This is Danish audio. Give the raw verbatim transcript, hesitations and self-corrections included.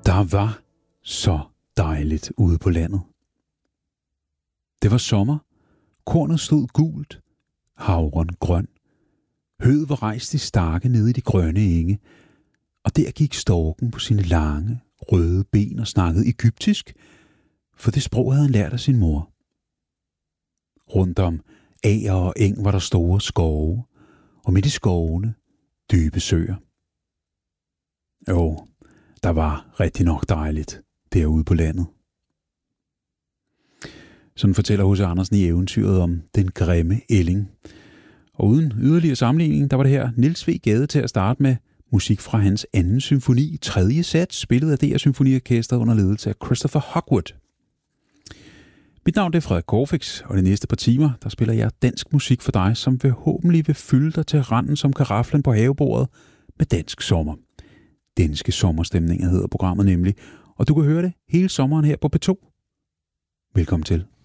Der var så dejligt ude på landet. Det var sommer. Kornet stod gult, havren grøn. Høet var rejst i stakke nede i de grønne enge, og der gik storken på sine lange, røde ben og snakkede egyptisk, for det sprog havde han lært af sin mor. Rundt om ager og eng var der store skove, og midt i skovene dybe søer. Jo, der var rigtig nok dejligt derude på landet. Sådan fortæller H C Andersen i eventyret om den grimme ælling. Og uden yderligere sammenligning, der var det her Niels W. Gade til at starte med musik fra hans anden symfoni, tredje sats, spillet af D R Symfoniorkestret under ledelse af Christopher Hogwood. Mit navn er Frederik Corfix, og de næste par timer, der spiller jeg dansk musik for dig, som forhåbentlig vil fylde dig til randen som karaflen på havebordet med dansk sommer. Danske sommerstemninger hedder programmet nemlig, og du kan høre det hele sommeren her på P to. Velkommen til.